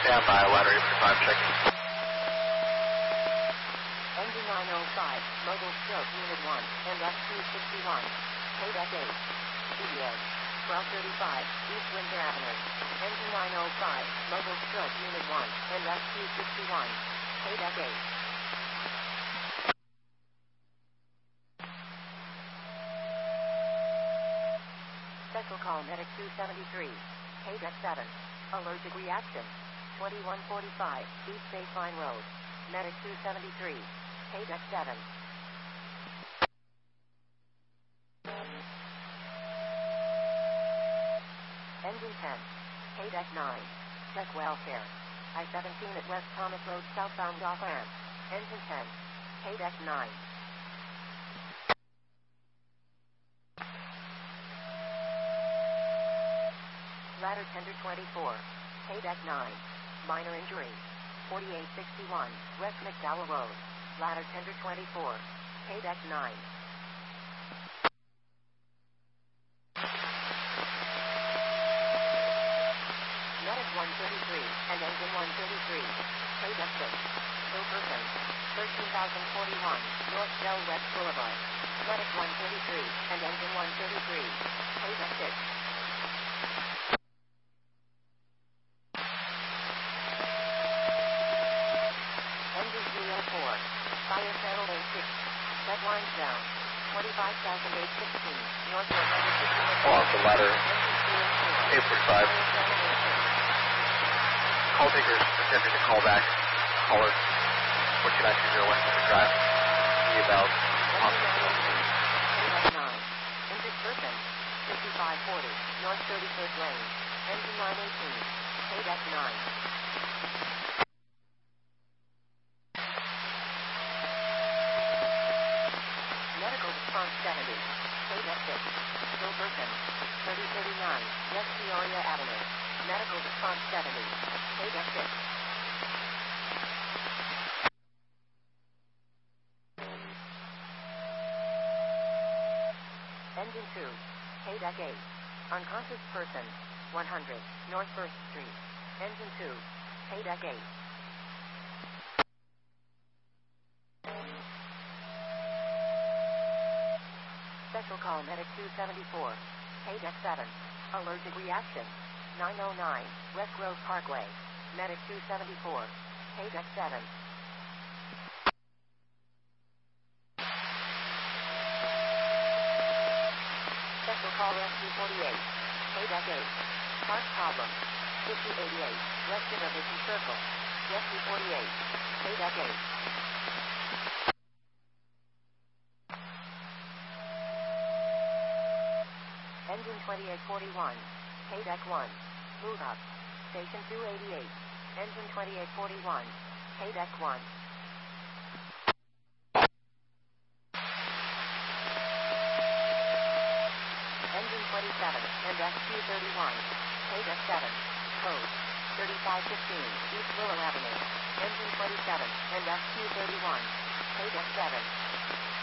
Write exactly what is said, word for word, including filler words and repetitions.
Stand by, ladder eight five checking. Engine nine oh five, mobile stroke unit one, and F two sixty-one. Paydeck eight. C D A. twelve thirty-five, East Windsor Avenue. Engine nine oh five, mobile stroke unit one, and F two sixty-one. Paydeck eight. Special call Medic two seventy-three. Paydeck seven. Allergic reaction. twenty-one forty-five, East Baseline Road. Medic two seventy-three. Paydeck seven. Engine ten. Paydeck nine. Check welfare. I seventeen at West Thomas Road southbound off ramp. Engine ten. Paydeck nine. Ladder tender twenty-four. Paydeck nine. Minor injury. forty-eight sixty-one, West McDowell Road. Ladder tender twenty-four. Paydeck nine. Medic one thirty-three and engine one thirty-three. Paydeck six. Bill Person. thirteen thousand forty-one, North Del West Boulevard. Medic one thirty-three and engine one thirty-three. Paydeck six. Fire channel A six. Set lines down. twenty-five thousand eight sixteen. North one sixteen. Off the ladder. eight forty-five. Call takers attempting to call back. Caller fourteen nine two zero West Windsor Drive. Be about nine. Injured person. fifty-five forty. North thirty-first Lane. Engine nine eighteen. Paydeck nine. seventy. Paydeck six. Bill Burton. thirty thirty-nine. West Peoria Avenue. Medical response seventy. Paydeck six. Engine two. Paydeck eight. Unconscious person. one hundred. North first Street. Engine two. Paydeck eight. Special call Medic two seventy-four. Paydeck seven. Allergic reaction. nine oh nine, West Grove Parkway. Medic two seventy-four. Paydeck seven. Special call Rescue forty-eight. Paydeck eight. Heart problem. fifty eighty-eight, West Innovation Circle. Rescue forty-eight. Paydeck eight. Engine twenty-eight forty-one. Paydeck one. Move up. Station two eighty-eight. Engine twenty-eight forty-one. Paydeck one. Engine twenty-seven and S Q thirty-one. Paydeck seven. Code thirty-five fifteen East Willow Avenue. Engine twenty-seven and S Q thirty-one. Paydeck seven.